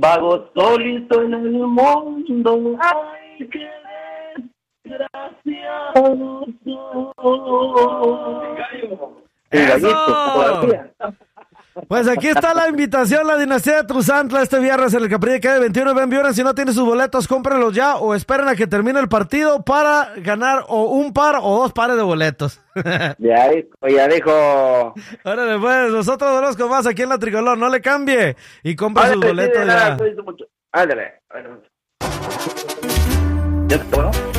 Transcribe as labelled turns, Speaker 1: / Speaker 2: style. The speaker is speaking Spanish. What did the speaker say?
Speaker 1: vago solito en el mundo. Ay, qué desgraciado soy.
Speaker 2: Pues aquí está la invitación, la dinastía de Truzantla este viernes en el Capri de Calle 21. Ven, viernes, si no tienen sus boletos, cómprenlos ya o esperen a que termine el partido para ganar o un par o dos pares de boletos.
Speaker 1: Ya dijo.
Speaker 2: Órale, pues, nosotros volvemos con más aquí en La Tricolor. No le cambie y compre sus boletos ya.
Speaker 1: Ándale. ¿Ya te